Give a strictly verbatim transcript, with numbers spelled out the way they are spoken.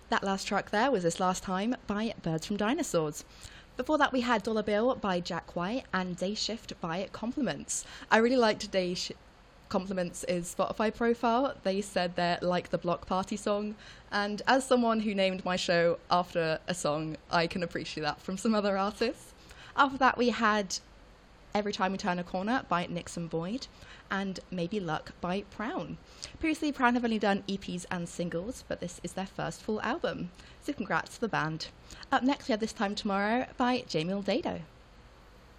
That last track there was This Last Time by Birds from Dinosaurs. Before that, we had Dollar Bill by Jack White and Day Shift by Compliments. I really liked Day Sh- Compliments' Spotify profile. They said they're like the Block Party song, and as someone who named my show after a song, I can appreciate that from some other artists. After that, we had Every Time We Turn a Corner by Nixon Boyd and Maybe Luck by Prown. Previously, Prown have only done E Ps and singles, but this is their first full album, so congrats to the band. Up next, we have This Time Tomorrow by Jamie Aldado.